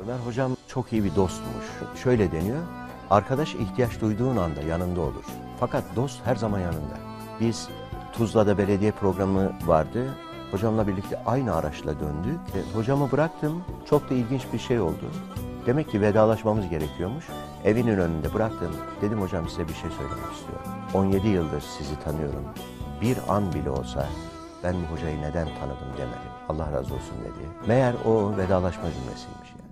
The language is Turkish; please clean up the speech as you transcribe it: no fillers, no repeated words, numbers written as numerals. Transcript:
Ömer hocam çok iyi bir dostmuş. Şöyle deniyor, arkadaş ihtiyaç duyduğun anda yanında olur. Fakat dost her zaman yanında. Biz Tuzla'da belediye programı vardı. Hocamla birlikte aynı araçla döndük. Hocamı bıraktım. Çok da ilginç bir şey oldu. Demek ki vedalaşmamız gerekiyormuş. Evinin önünde bıraktım. Dedim hocam size bir şey söylemek istiyorum. 17 yıldır sizi tanıyorum. Bir an bile olsa ben bu hocayı neden tanıdım demedim. Allah razı olsun dedi. Meğer o vedalaşma cümlesiymiş yani.